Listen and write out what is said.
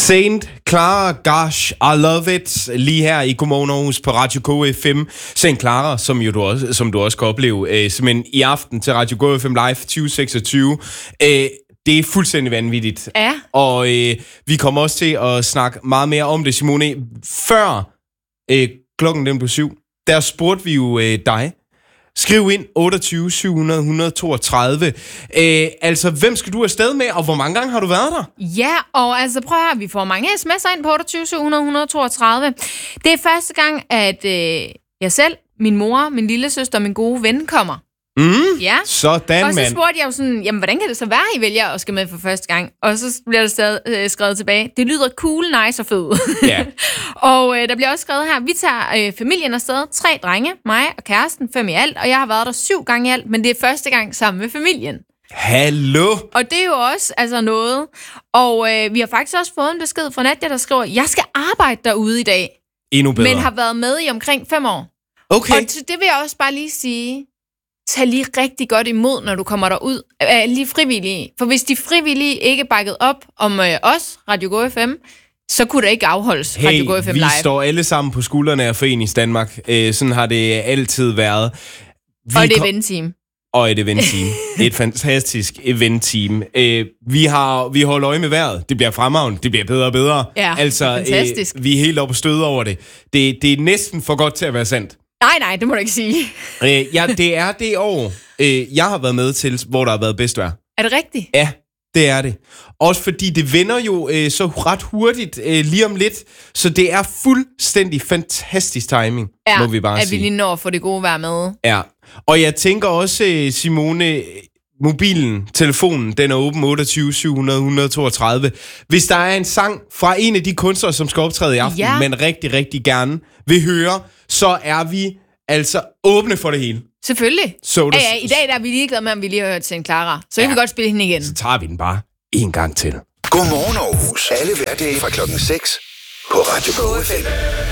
Saint Clara, gosh, I love it. Lige her i Godmorgen Aarhus på Radio KFM. Saint Clara, som du også kan opleve, simpelthen i aften til Radio KFM Live 2026. Det er fuldstændig vanvittigt. Ja. Og vi kommer også til at snakke meget mere om det, Simone. Før klokken den blev 7, der spurgte vi jo dig. Skriv ind 28 700 132. Altså, hvem skal du afsted med, og hvor mange gange har du været der? Ja, og altså prøv at høre, vi får mange sms'er ind på 28 700 132. Det er første gang, at jeg selv, min mor, min lillesøster og min gode ven kommer. Ja. Sådan, og så mand. spurgte jeg jo sådan, jamen hvordan kan det så være, I vælger at skal med for første gang? Og så bliver der stadig skrevet tilbage, det lyder cool, nice og fed. Ja. Og der bliver også skrevet her, vi tager familien afsted, 3 drenge, mig og kæresten, 5 i alt, og jeg har været der 7 gange i alt, men det er første gang sammen med familien. Hallo? Og det er jo også altså noget. Og vi har faktisk også fået en besked fra Nadia, der skriver, jeg skal arbejde derude i dag. Endnu bedre. Men har været med i omkring 5 år. Okay. Og til det vil jeg også bare lige sige, tag lige rigtig godt imod, når du kommer derud. Lige frivillige. For hvis de frivillige ikke bakket op om os, Radio GoFM, så kunne det ikke afholdes Radio GoFM Live. Vi står alle sammen på skuldrene af Forenings Danmark. Sådan har det altid været. Og et event-team. Og et event-team. Et fantastisk event-team. Vi holder øje med vejret. Det bliver fremragende. Det bliver bedre og bedre. Ja, altså, fantastisk. Vi er helt oppe og støde over det. Det er næsten for godt til at være sandt. Nej, det må du ikke sige. Ja, det er det år, jeg har været med til, hvor der har været bedst vejr. Er det rigtigt? Ja, det er det. Også fordi det vender jo så ret hurtigt lige om lidt, så det er fuldstændig fantastisk timing, må vi bare sige. Ja, at vi lige når at få det gode vejr med. Ja, og jeg tænker også, Simone, mobilen, telefonen, den er åben 28 700 132. Hvis der er en sang fra en af de kunstnere, som skal optræde i aften, men rigtig, rigtig gerne vil høre, så er vi altså åbne for det hele. Selvfølgelig. I dag der er vi ligeglade med, om vi lige har hørt Saint Clara. Så kan vi godt spille hende igen. Så tager vi den bare en gang til. Godmorgen Aarhus. Alle hverdage fra klokken 6 på Radio KFM.